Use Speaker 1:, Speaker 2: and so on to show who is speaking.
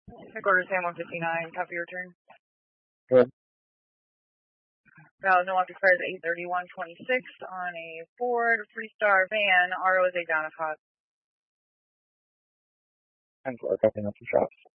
Speaker 1: Headquarters Sam 159, copy your return.
Speaker 2: Good.
Speaker 1: No lock expires 8/31/26 on a Ford Freestar van. RO is a down of hot.
Speaker 2: And for copying up the shots.